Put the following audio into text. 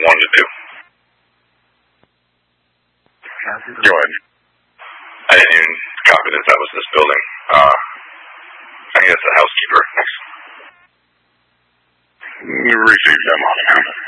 wanted to do. Go ahead. I didn't even confidence that was this building. I think that's the housekeeper. We received them on him.